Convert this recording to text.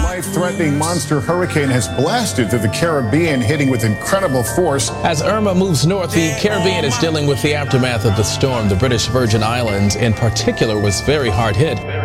life-threatening monster hurricane has blasted through the Caribbean, hitting with incredible force. As Irma moves north, the Caribbean is dealing with the aftermath of the storm. The British Virgin Islands, in particular, was very hard hit.